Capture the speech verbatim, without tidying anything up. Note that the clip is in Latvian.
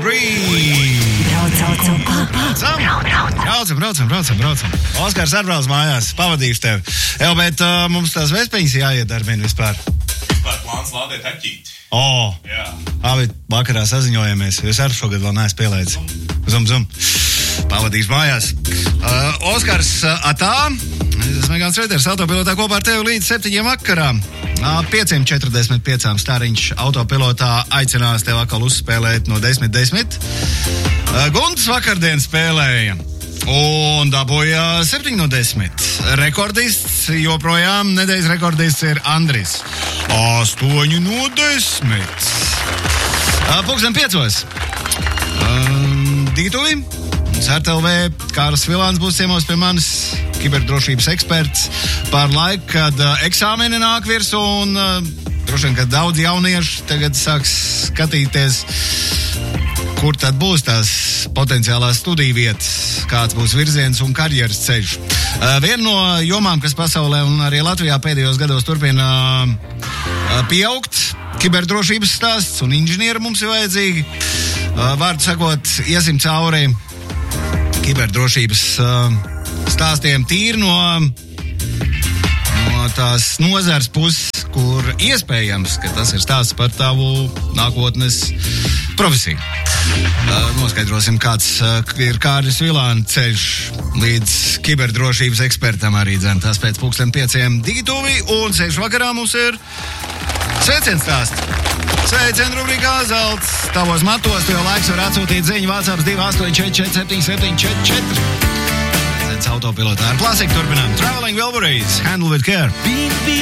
three. Braucam, Braucam, braucam, braucam, braucam. Oskars atbrauc mājās, pavadīšu tevi. Jā, bet uh, mums tās vēspiņas jāiet darbien vispār. Vispār plāns lādēt aķīti. O, oh. Jā. Abi vakarā saziņojamies, jo es arī šogad vēl neesmu pielaidis. Zum, zum. Pavadīšu mājās. Uh, Oskars, uh, atā. Es esmu Megāns Reiters, autopilotā kopā ar tevi līdz septiņiem vakarā. pieciem četrdesmit piecām Stariņš autopilotā aicinās tev atkal uzspēlēt no desmit desmit. Gunts vakardien spēlēja un dabūja septiņi no desmit. Rekordists joprojām, nedēļas rekordists ir Andris. astoņi no desmit. Pulksten piecos. Digituvi. R T L V Kārlis Vilāns būs ciemos pie manis, kiberdrošības eksperts, par laiku, kad uh, eksāmeni nāk virs un uh, droši vien, ka daudz jauniešu tagad sāks skatīties, kur tad būs tās potenciālās studiju vietas, kāds būs virziens un karjeras ceļš. Uh, viena no jomām, kas pasaulē un arī Latvijā pēdējos gados turpina uh, pieaugt, kiberdrošības stāsts un inženieri mums ir vajadzīgi. Uh, vārdu sakot, iesim cauri kiberdrošības uh, stāstiem tīri no, no tās nozares puses, kur iespējams, ka tas ir stāsts par tavu nākotnes profesiju. Uh, noskaidrosim, kāds uh, ir Kārlis Vilāna ceļš līdz kiberdrošības ekspertam arī dzen. Tas pēc pulksten pieciem digituvi un sešu vakarā mums ir sveiciens stāsts. Sveicien rubrikā Zelts. Tavos matos, jo laiks var atsūtīt ziņu WhatsApp divi astoņi četri četri septiņi septiņi četri četri. Zelts autopilotā ar klasiku turpinām. Traveling Wilburys, Handle with Care.